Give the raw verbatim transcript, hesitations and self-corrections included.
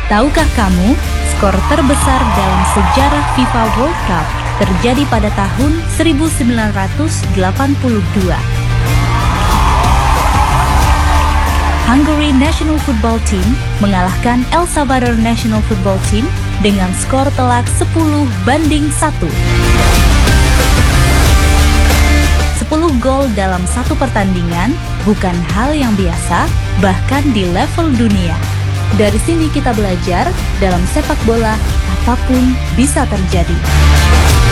Tahukah kamu, skor terbesar dalam sejarah FIFA World Cup terjadi pada tahun seribu sembilan ratus delapan puluh dua. Hungary National Football Team mengalahkan El Salvador National Football Team dengan skor telak sepuluh banding satu. sepuluh gol dalam satu pertandingan bukan hal yang biasa, bahkan di level dunia. Dari sini kita belajar, dalam sepak bola apapun bisa terjadi.